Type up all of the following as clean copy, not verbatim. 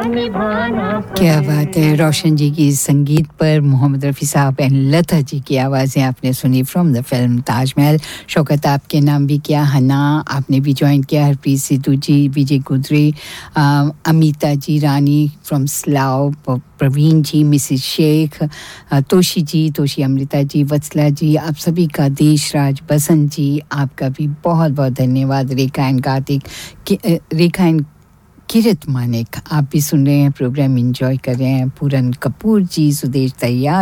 क्या बात है रोशन जी की संगीत पर मोहम्मद रफ़ी साहब एंड लता जी की आवाज़ें आपने सुनी from the film Taj Mahal Shaukat आपके नाम भी किया हना आपने भी ज्वाइन किया हरप्रीत सिद्धू जी विजय गुदरी अमिता जी रानी from Slav Praveen ji Mrs Sheikh Toshi Amrita ji वत्सला जी आप सभी का देशराज बसंत जी आपका भी बहुत बहुत धन्यवाद रेखा एंड कार्तिक रेखा एंड किरत मानिक आप भी सुन रहे हैं प्रोग्राम एंजॉय कर रहे हैं पूरन कपूर जी सुदेश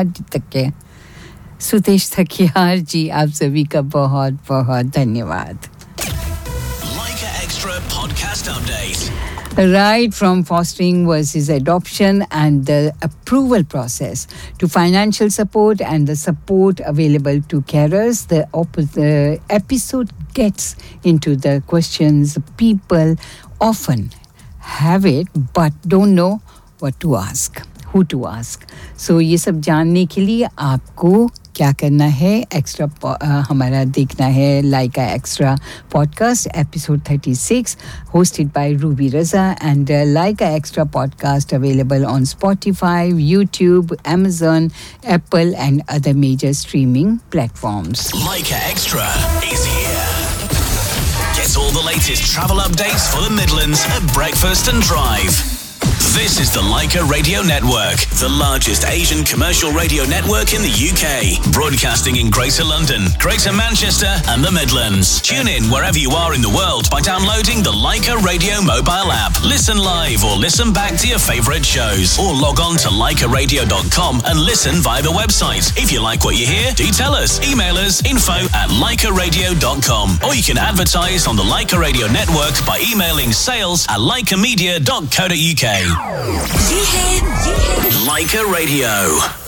थकियार जी आप सभी का बहुत बहुत धन्यवाद Leica Extra podcast update Right from fostering versus adoption and the approval process to financial support and the support available to carers, the episode gets into the questions people often have it but don't know what to ask, who to ask. So ये सब जानने के लिए आपको क्या करना है extra हमारा देखना है लाइका extra podcast episode 36 hosted by Ruby Raza and Laika Extra podcast available on Spotify, YouTube, Amazon, Apple and other major streaming platforms. Laika Extra is here. Get all the latest travel updates for the Midlands at breakfast and drive. This is the Laika Radio Network, the largest Asian commercial radio network in the UK, broadcasting in Greater London, Greater Manchester and the Midlands. Tune in wherever you are in the world by downloading the Laika Radio mobile app. Listen live or listen back to your favourite shows or log on to laikaradio.com and listen via the website. If you like what you hear, do tell us. Email us info@laikaradio.com or you can advertise on the Laika Radio Network by emailing sales@laikamedia.co.uk. Laika Radio.